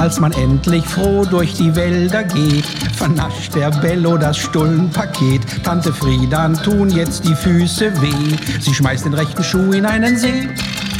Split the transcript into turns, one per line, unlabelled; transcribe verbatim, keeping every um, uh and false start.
Als man endlich froh durch die Wälder geht, vernascht der Bello das Stullenpaket. Tante Friedan tun jetzt die Füße weh, sie schmeißt den rechten Schuh in einen See.